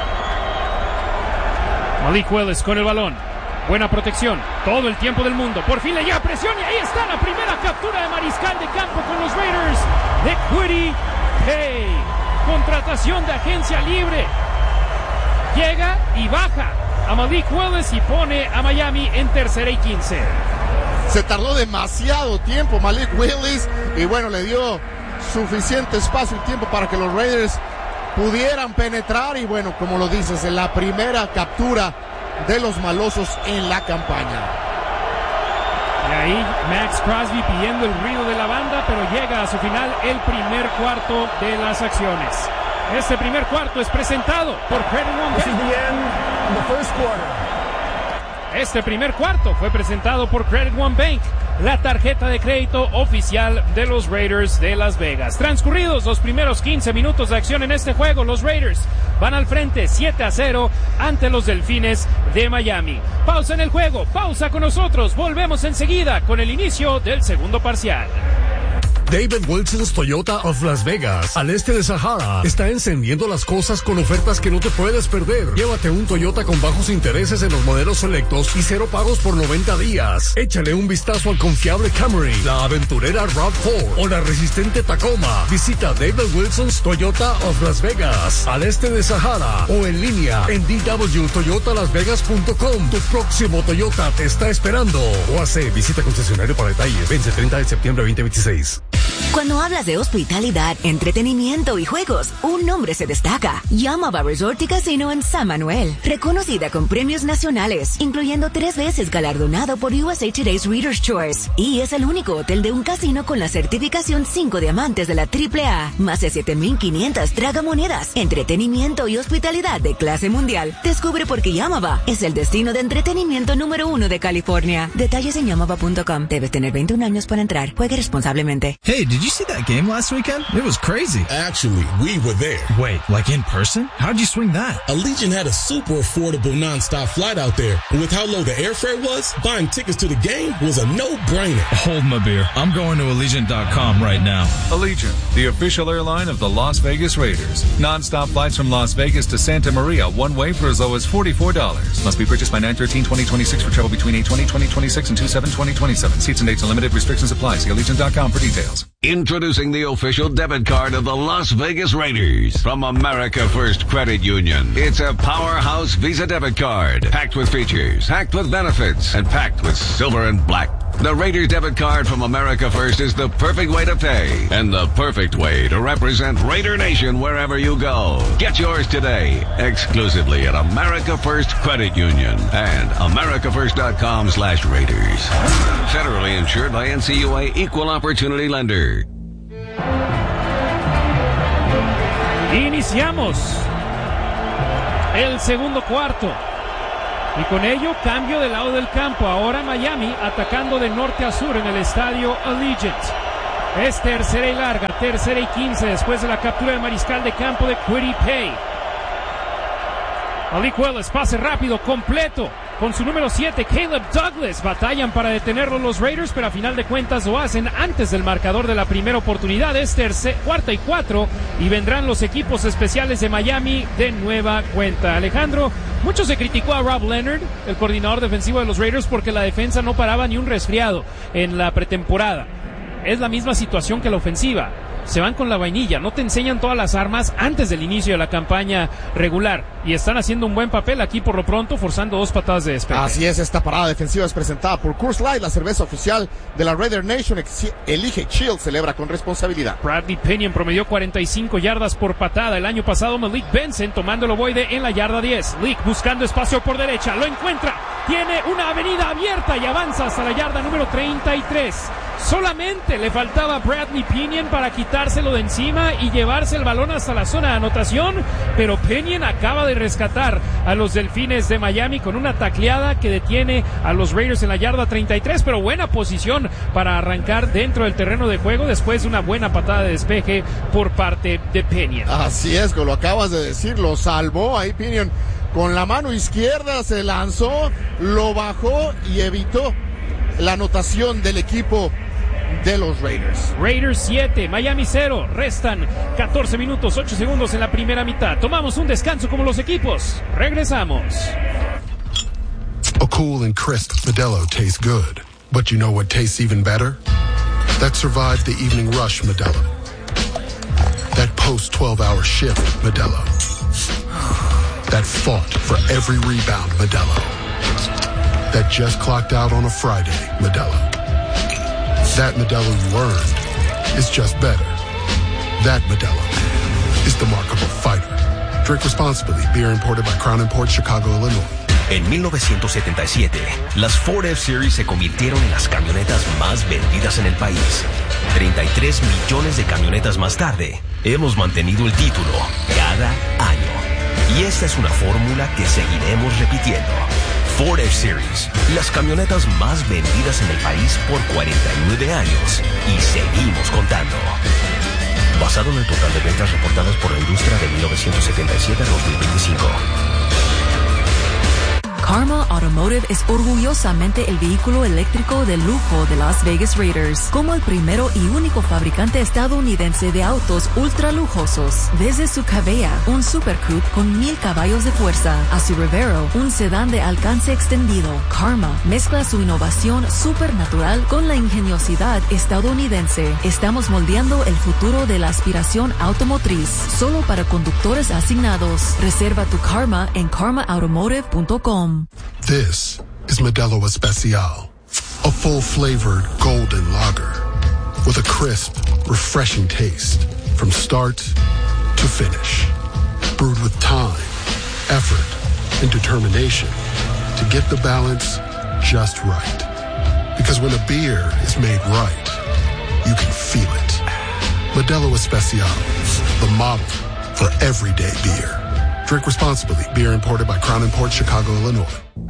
Malik Willis con el balón. Buena protección, todo el tiempo del mundo. Por fin le llega presión y ahí está la primera captura de mariscal de campo con los Raiders de Kwity Paye. Contratación de agencia libre. Llega y baja a Malik Willis y pone a Miami en tercera y quince.
Se tardó demasiado tiempo Malik Willis y bueno, le dio suficiente espacio y tiempo para que los Raiders pudieran penetrar y bueno, como lo dices, en la primera captura de los malosos en la campaña.
Y ahí Max Crosby pidiendo el ruido de la banda, pero llega a su final el primer cuarto de las acciones. Este primer cuarto es presentado por Credit One Bank. Este primer cuarto fue presentado por Credit One Bank, la tarjeta de crédito oficial de los Raiders de Las Vegas. Transcurridos los primeros quince minutos de acción en este juego, los Raiders van al frente siete a cero ante los Delfines de Miami. Pausa en el juego, pausa con nosotros. Volvemos enseguida con el inicio del segundo parcial.
David Wilson's Toyota of Las Vegas, al este de Sahara, está encendiendo las cosas con ofertas que no te puedes perder. Llévate un Toyota con bajos intereses en los modelos selectos y cero pagos por noventa días. Échale un vistazo al confiable Camry, la aventurera RAV cuatro o la resistente Tacoma. Visita David Wilson's Toyota of Las Vegas, al este de Sahara, o en línea en d w toyota las vegas punto com. Tu próximo Toyota te está esperando. O hace visita concesionario para detalles. Vence treinta de septiembre veinte veintiséis.
Cuando hablas de hospitalidad, entretenimiento y juegos, un nombre se destaca. Yamava Resort y Casino en San Manuel. Reconocida con premios nacionales, incluyendo tres veces galardonado por U S A Today's Reader's Choice. Y es el único hotel de un casino con la certificación cinco diamantes de la triple A. Más de siete mil quinientas tragamonedas. Entretenimiento y hospitalidad de clase mundial. Descubre por qué Yamava es el destino de entretenimiento número uno de California. Detalles en yamava punto com. Debes tener veintiún años para entrar. Juegue responsablemente.
Hey, did you see that game last weekend? It was crazy.
Actually, we were there.
Wait, like in person? How'd you swing that?
Allegiant had a super affordable nonstop flight out there. And with how low the airfare was, buying tickets to the game was a no-brainer.
Hold my beer. I'm going to Allegiant dot com right now.
Allegiant, the official airline of the Las Vegas Raiders. Nonstop flights from Las Vegas to Santa Maria, one way for as low as forty-four dollars. Must be purchased by nine thirteen twenty twenty-six for travel between eight twenty twenty twenty-six and two seven twenty twenty-seven. Seats and dates and limited restrictions apply. See Allegiant dot com for details.
Introducing the official debit card of the Las Vegas Raiders from America First Credit Union. It's a powerhouse Visa debit card, packed with features, packed with benefits, and packed with silver and black. The Raiders debit card from America First is the perfect way to pay and the perfect way to represent Raider Nation wherever you go. Get yours today, exclusively at America First Credit Union and america first dot com slash Raiders. Federally insured by N C U A Equal Opportunity Lender.
Iniciamos el segundo cuarto. Y con ello, cambio de lado del campo. Ahora Miami atacando de norte a sur en el estadio Allegiant. Es tercera y larga, tercera y quince después de la captura del mariscal de campo de Quiripay. Malik Willis, pase rápido, completo, con su número siete, Caleb Douglas. Batallan para detenerlo los Raiders, pero a final de cuentas lo hacen antes del marcador de la primera oportunidad. Es tercer, cuarta y cuatro, y vendrán los equipos especiales de Miami de nueva cuenta. Alejandro, mucho se criticó a Rob Leonard, el coordinador defensivo de los Raiders, porque la defensa no paraba ni un resfriado en la pretemporada. Es la misma situación que la ofensiva. Se van con la vainilla, no te enseñan todas las armas antes del inicio de la campaña regular, y están haciendo un buen papel aquí por lo pronto, forzando dos patadas de despeje.
Así es, esta parada defensiva es presentada por Coors Light, la cerveza oficial de la Raider Nation. Elige Chill, celebra con responsabilidad.
Bradley Pinion promedió cuarenta y cinco yardas por patada el año pasado. Malik Benson tomando el ovoide en la yarda diez. Leak buscando espacio por derecha, lo encuentra, tiene una avenida abierta y avanza hasta la yarda número treinta y tres. Solamente le faltaba a Bradley Pinion para quitárselo de encima y llevarse el balón hasta la zona de anotación, pero Pinion acaba de rescatar a los Delfines de Miami con una tacleada que detiene a los Raiders en la yarda treinta y tres, pero buena posición para arrancar dentro del terreno de juego después de una buena patada de despeje por parte de Pinion.
Así es, lo acabas de decir, lo salvó ahí Pinion. Con la mano izquierda se lanzó, lo bajó y evitó la anotación del equipo de los Raiders.
Raiders siete, Miami cero. Restan catorce minutos, ocho segundos en la primera mitad. Tomamos un descanso como los equipos. Regresamos.
A cool and crisp Modelo tastes good. But you know what tastes even better? That survived the evening rush Modelo. That post twelve hour shift Modelo. That fought for every rebound Modelo. That just clocked out on a Friday Modelo. That Modelo you earned is just better. That Modelo is the mark of a fighter. Drink responsibly. Beer imported by Crown Imports, Chicago, Illinois.
En mil novecientos setenta y siete, las Ford F-Series se convirtieron en las camionetas más vendidas en el país. treinta y tres millones de camionetas más tarde, hemos mantenido el título cada año. Y esta es una fórmula que seguiremos repitiendo. Ford F-Series, las camionetas más vendidas en el país por cuarenta y nueve años. Y seguimos contando. Basado en el total de ventas reportadas por la industria de mil novecientos setenta y siete a dos mil veinticinco.
Karma Automotive es orgullosamente el vehículo eléctrico de lujo de Las Vegas Raiders, como el primero y único fabricante estadounidense de autos ultra lujosos. Desde su Cabella, un Super Coupe con mil caballos de fuerza, a su Revero, un sedán de alcance extendido, Karma mezcla su innovación supernatural con la ingeniosidad estadounidense. Estamos moldeando el futuro de la aspiración automotriz, solo para conductores asignados. Reserva tu Karma en karma automotive punto com.
This is Modelo Especial, a full-flavored golden lager with a crisp, refreshing taste from start to finish. Brewed with time, effort, and determination to get the balance just right. Because when a beer is made right, you can feel it. Modelo Especial, the model for everyday beer. Drink responsibly. Beer imported by Crown Imports, Chicago, Illinois.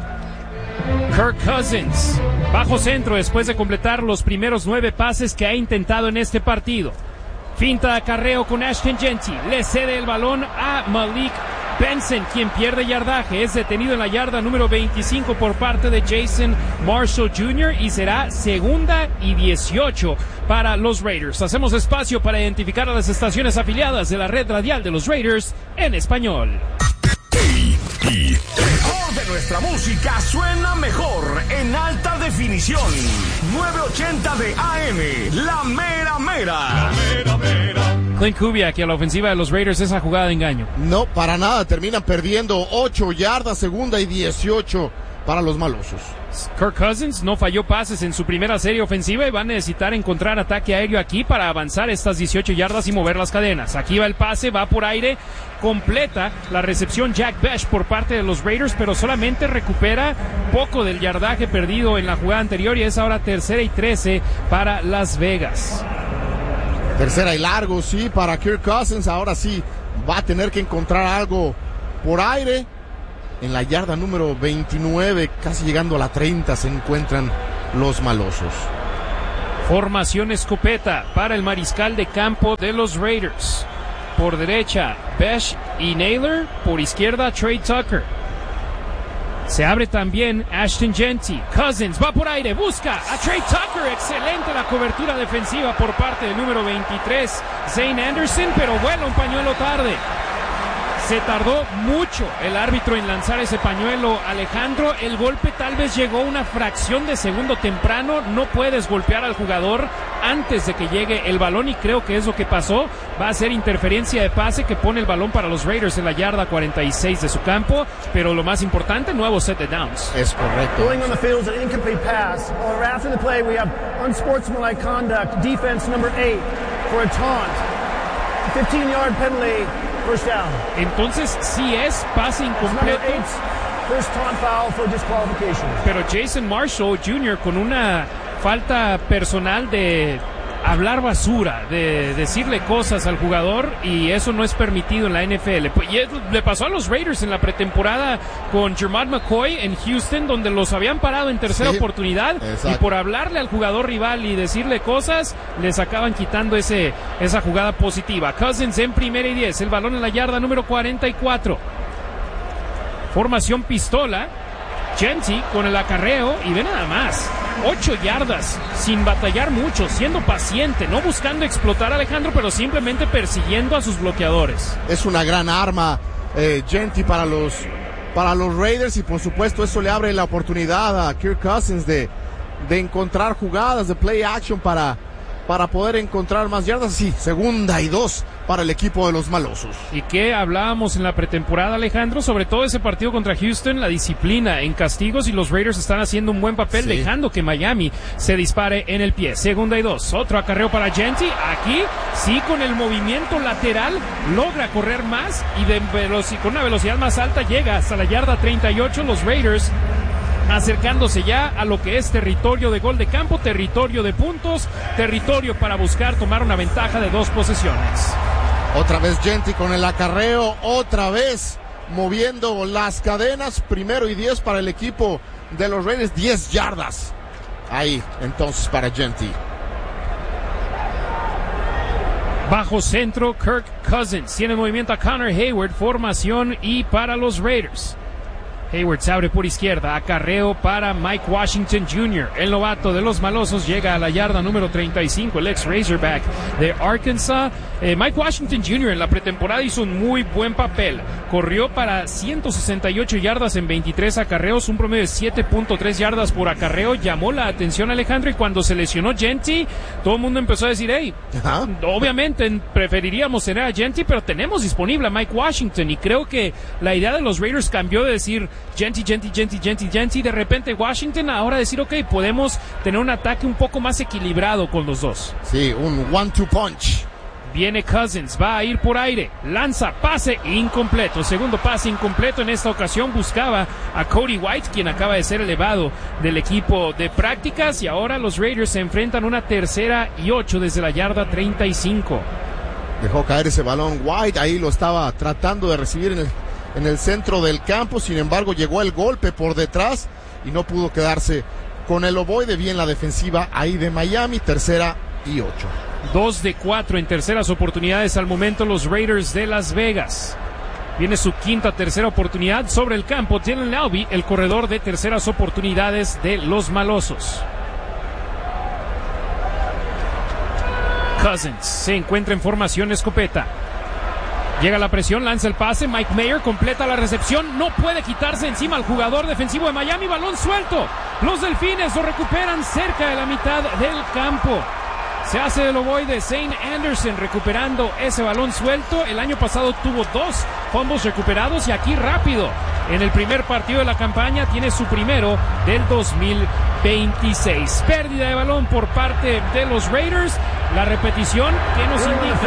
Kirk Cousins, bajo centro después de completar los primeros nueve pases que ha intentado en este partido. Finta de acarreo con Ashton Jeanty. Le cede el balón a Malik Benson, quien pierde yardaje. Es detenido en la yarda número veinticinco por parte de Jason Marshall junior y será segunda y dieciocho para los Raiders. Hacemos espacio para identificar a las estaciones afiliadas de la red radial de los Raiders en español.
El mejor de nuestra música suena mejor en alta definición. novecientos ochenta de A M, la mera mera. La mera mera.
Clint Kubiak y a la ofensiva de los Raiders esa jugada de engaño.
No, para nada, terminan perdiendo ocho yardas, segunda y dieciocho para los malosos.
Kirk Cousins no falló pases en su primera serie ofensiva y va a necesitar encontrar ataque aéreo aquí para avanzar estas dieciocho yardas y mover las cadenas. Aquí va el pase, va por aire, completa la recepción Jack Bech por parte de los Raiders, pero solamente recupera poco del yardaje perdido en la jugada anterior y es ahora tercera y trece para Las Vegas.
Tercera y largo, sí, para Kirk Cousins. Ahora sí va a tener que encontrar algo por aire. En la yarda número veintinueve, casi llegando a la treinta, se encuentran los malosos.
Formación escopeta para el mariscal de campo de los Raiders. Por derecha, Besh y Naylor. Por izquierda, Trey Tucker. Se abre también Ashton Jeanty. Cousins va por aire, busca a Trey Tucker. Excelente la cobertura defensiva por parte del número veintitrés, Zane Anderson, pero vuela un pañuelo tarde. Se tardó mucho el árbitro en lanzar ese pañuelo, Alejandro. El golpe tal vez llegó una fracción de segundo temprano. No puedes golpear al jugador antes de que llegue el balón y creo que es lo que pasó. Va a ser interferencia de pase que pone el balón para los Raiders en la yarda cuarenta y seis de su campo, pero lo más importante, nuevo set de downs.
Es correcto.
Going on the field is an incomplete pass. Or after the play, we have unsportsmanlike conduct, defense number eight for a taunt. fifteen-yard penalty. First down.
Entonces sí es pase incompleto.
First taunt foul for disqualification.
Pero Jason Marshall junior con una falta personal de hablar basura, de decirle cosas al jugador, y eso no es permitido en la N F L. Y le pasó a los Raiders en la pretemporada con Jermad McCoy en Houston, donde los habían parado en tercera sí, oportunidad, exacto. Y por hablarle al jugador rival y decirle cosas, les acaban quitando ese, esa jugada positiva. Cousins en primera y diez, el balón en la yarda número cuarenta y cuatro. Formación pistola. Jeanty con el acarreo y ve nada más, ocho yardas, sin batallar mucho, siendo paciente, no buscando explotar a Alejandro, pero simplemente persiguiendo a sus bloqueadores.
Es una gran arma eh, Jeanty para los, para los Raiders, y por supuesto eso le abre la oportunidad a Kirk Cousins de, de encontrar jugadas de play action para, para poder encontrar más yardas. Sí, segunda y dos para el equipo de los malosos.
¿Y qué hablábamos en la pretemporada, Alejandro? Sobre todo ese partido contra Houston, la disciplina en castigos, y los Raiders están haciendo un buen papel, sí, dejando que Miami se dispare en el pie. Segunda y dos, otro acarreo para Jeanty. Aquí sí, con el movimiento lateral logra correr más y de veloci- con una velocidad más alta llega hasta la yarda treinta y ocho. Los Raiders acercándose ya a lo que es territorio de gol de campo, territorio de puntos, territorio para buscar tomar una ventaja de dos posesiones.
Otra vez Jeanty con el acarreo, otra vez moviendo las cadenas. Primero y diez para el equipo de los Raiders, diez yardas. Ahí, entonces, para Jeanty.
Bajo centro, Kirk Cousins. Tiene movimiento a Connor Hayward, formación y para los Raiders. Hayward se abre por izquierda, acarreo para Mike Washington junior El novato de los malosos llega a la yarda número treinta y cinco, el ex Razorback de Arkansas. Eh, Mike Washington junior en la pretemporada hizo un muy buen papel. Corrió para ciento sesenta y ocho yardas en veintitrés acarreos, un promedio de siete punto tres yardas por acarreo. Llamó la atención a Alejandro, y cuando se lesionó Jeanty, todo el mundo empezó a decir, hey, Ajá. obviamente preferiríamos tener a Jeanty, pero tenemos disponible a Mike Washington, y creo que la idea de los Raiders cambió de decir Jeanty, Jeanty, Jeanty, Jeanty, Jeanty, de repente Washington, ahora decir, ok, podemos tener un ataque un poco más equilibrado con los dos.
Sí, un one-two punch.
Viene Cousins, va a ir por aire, lanza, pase incompleto, segundo pase incompleto. En esta ocasión buscaba a Cody White, quien acaba de ser elevado del equipo de prácticas, y ahora los Raiders se enfrentan una tercera y ocho desde la yarda treinta y cinco.
Dejó caer ese balón White, ahí lo estaba tratando de recibir en el, en el centro del campo, sin embargo llegó el golpe por detrás y no pudo quedarse con el ovoide. Bien la defensiva ahí de Miami, tercera y ocho.
Dos de cuatro en terceras oportunidades al momento los Raiders de Las Vegas. Viene su quinta tercera oportunidad sobre el campo. Dylan Laube, el corredor de terceras oportunidades de los malosos. Cousins se encuentra en formación escopeta. Llega la presión, lanza el pase, Mike Mayer completa la recepción, no puede quitarse encima al jugador defensivo de Miami, balón suelto. Los Delfines lo recuperan cerca de la mitad del campo. Se hace del ovoide Zane Anderson recuperando ese balón suelto. El año pasado tuvo dos fumbles recuperados, y aquí rápido, en el primer partido de la campaña, tiene su primero del dos mil veintiséis. Pérdida de balón por parte de los Raiders. La repetición que nos indica...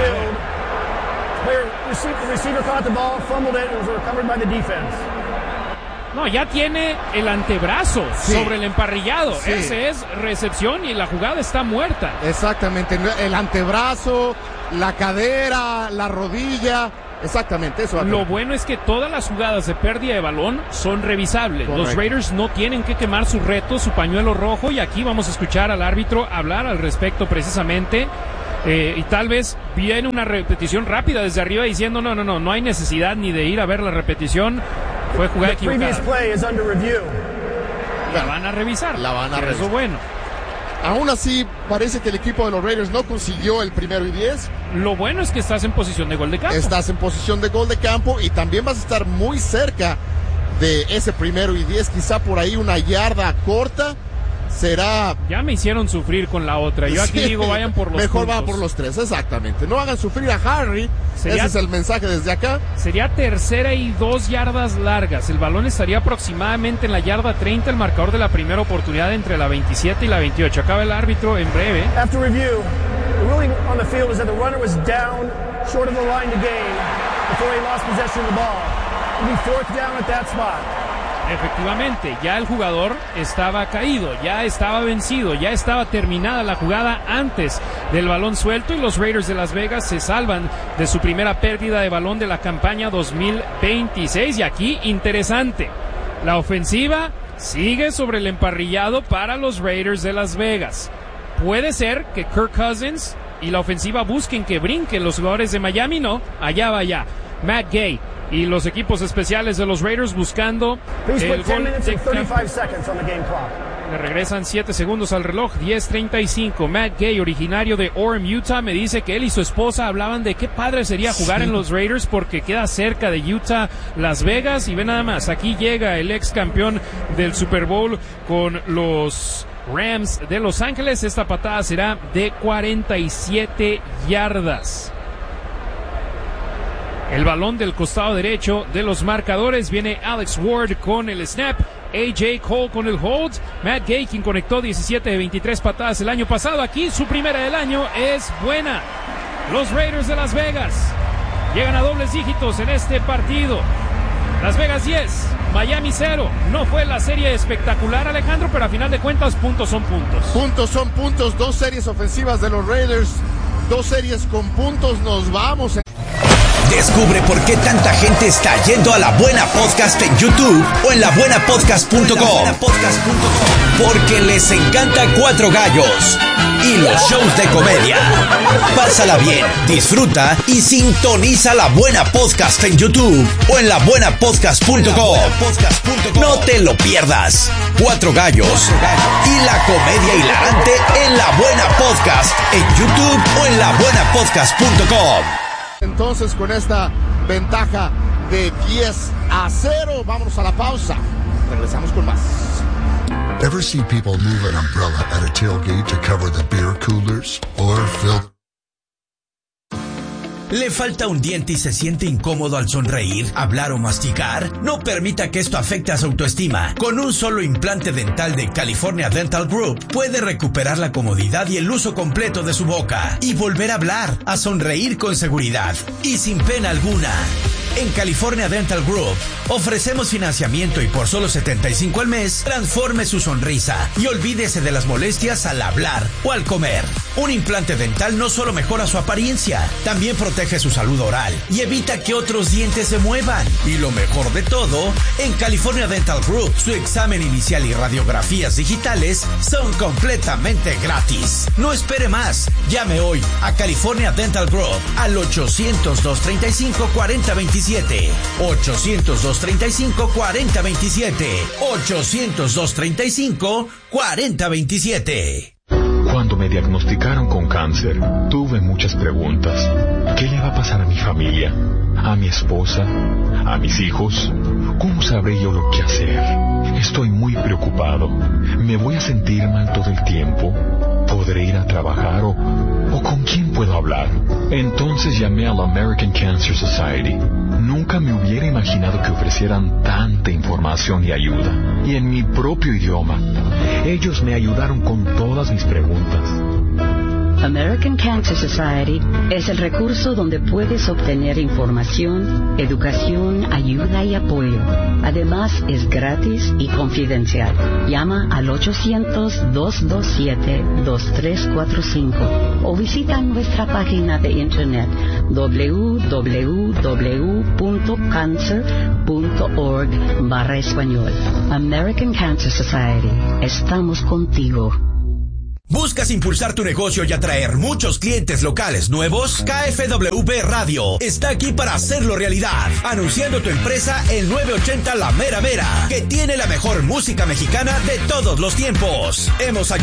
No, ya tiene el antebrazo sí. sobre el emparrillado. Sí. Ese es recepción y la jugada está muerta.
Exactamente. El antebrazo, la cadera, la rodilla. Exactamente, eso.
Lo bueno es que todas las jugadas de pérdida de balón son revisables. Correcto. Los Raiders no tienen que quemar su reto, su pañuelo rojo, y aquí vamos a escuchar al árbitro hablar al respecto precisamente. Eh, y tal vez viene una repetición rápida desde arriba diciendo no, no, no, no hay necesidad ni de ir a ver la repetición. Fue jugada equivocada. La van a revisar.
La van a revisar.
Eso bueno.
Aún así, parece que el equipo de los Raiders no consiguió el primero y diez.
Lo bueno es que estás en posición de gol de campo.
Estás en posición de gol de campo y también vas a estar muy cerca de ese primero y diez. Quizá por ahí una yarda corta será...
Ya me hicieron sufrir con la otra. Yo aquí sí, digo, vayan por los
Mejor
puntos.
va por los tres, exactamente. No hagan sufrir a Harry. Sería, ese es el mensaje desde acá.
Sería tercera y dos yardas largas. El balón estaría aproximadamente en la yarda treinta, el marcador de la primera oportunidad entre la veintisiete y la veintiocho. Acaba el árbitro en breve.
After review, the ruling on the field is that the runner was down short of the line to gain before he lost possession of the ball. It'll be fourth down at that spot.
Efectivamente, ya el jugador estaba caído, ya estaba vencido, ya estaba terminada la jugada antes del balón suelto y los Raiders de Las Vegas se salvan de su primera pérdida de balón de la campaña dos mil veintiséis. Y aquí, interesante, la ofensiva sigue sobre el emparrillado para los Raiders de Las Vegas. Puede ser que Kirk Cousins y la ofensiva busquen que brinquen los jugadores de Miami, no, allá va allá. Matt Gay y los equipos especiales de los Raiders buscando el gol de campo. Le regresan siete segundos al reloj, diez treinta y cinco. Matt Gay, originario de Orem, Utah, me dice que él y su esposa hablaban de qué padre sería jugar sí. en los Raiders porque queda cerca de Utah, Las Vegas. Y ve nada más, aquí llega el ex campeón del Super Bowl con los Rams de Los Ángeles. Esta patada será de cuarenta y siete yardas. El balón del costado derecho de los marcadores. Viene Alex Ward con el snap. A J Cole con el hold. Matt Gay, quien conectó diecisiete de veintitrés patadas el año pasado. Aquí su primera del año es buena. Los Raiders de Las Vegas llegan a dobles dígitos en este partido. Las Vegas diez, Miami cero. No fue la serie espectacular, Alejandro, pero a final de cuentas puntos son puntos.
Puntos son puntos. Dos series ofensivas de los Raiders. Dos series con puntos. Nos vamos.
Descubre por qué tanta gente está yendo a La Buena Podcast en YouTube o en la buena podcast punto com. Porque les encanta Cuatro Gallos y los shows de comedia. Pásala bien, disfruta y sintoniza La Buena Podcast en YouTube o en la buena podcast punto com. No te lo pierdas. Cuatro Gallos y la comedia hilarante en La Buena Podcast en YouTube o en la buena podcast punto com.
Entonces, con esta ventaja de diez a cero, vámonos a la pausa. Regresamos con más.
Ever see people move an umbrella at a tailgate to cover the beer coolers or fill?
¿Le falta un diente y se siente incómodo al sonreír, hablar o masticar? No permita que esto afecte a su autoestima. Con un solo implante dental de California Dental Group, puede recuperar la comodidad y el uso completo de su boca y volver a hablar, a sonreír con seguridad y sin pena alguna. En California Dental Group ofrecemos financiamiento y por solo setenta y cinco al mes, transforme su sonrisa y olvídese de las molestias al hablar o al comer. Un implante dental no solo mejora su apariencia, también protege su salud oral y evita que otros dientes se muevan. Y lo mejor de todo, en California Dental Group, su examen inicial y radiografías digitales son completamente gratis. No espere más. Llame hoy a California Dental Group al ochocientos, dos treinta y cinco, cuarenta veintisiete. ochocientos, dos treinta y cinco, cuarenta veintisiete. ochocientos, dos treinta y cinco, cuarenta veintisiete.
Cuando me diagnosticaron con cáncer, tuve muchas preguntas. ¿Qué le va a pasar a mi familia? ¿A mi esposa? ¿A mis hijos? ¿Cómo sabré yo lo que hacer? Estoy muy preocupado. ¿Me voy a sentir mal todo el tiempo? ¿Podré ir a trabajar o, o con quién puedo hablar? Entonces llamé a la American Cancer Society. Nunca me hubiera imaginado que ofrecieran tanta información y ayuda. Y en mi propio idioma. Ellos me ayudaron con todas mis preguntas.
American Cancer Society es el recurso donde puedes obtener información, educación, ayuda y apoyo. Además, es gratis y confidencial. Llama al ochocientos, dos dos siete, dos tres cuatro cinco o visita nuestra página de internet w w w punto cancer punto org barra español. American Cancer Society. Estamos contigo.
¿Buscas impulsar tu negocio y atraer muchos clientes locales nuevos? K F W B Radio está aquí para hacerlo realidad. Anunciando tu empresa en nueve ochenta La Mera Mera, que tiene la mejor música mexicana de todos los tiempos. Hemos